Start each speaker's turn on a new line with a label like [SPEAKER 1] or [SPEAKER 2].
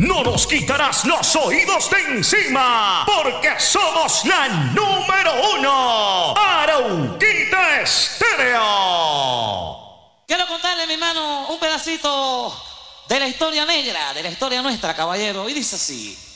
[SPEAKER 1] no nos quitarás los oídos de encima, porque somos la número 1, Arauquita Estéreo.
[SPEAKER 2] Quiero contarle, mi hermano, un pedacito de la historia negra, de la historia nuestra, caballero, y dice así.